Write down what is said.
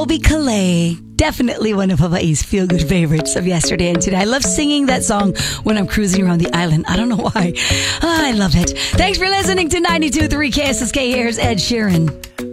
Colby Calais. Definitely one of Hawaii's feel-good favorites of yesterday and today. I love singing that song when I'm cruising around the island. I don't know why. I love it. Thanks for listening to 92.3 KSSK. Here's Ed Sheeran.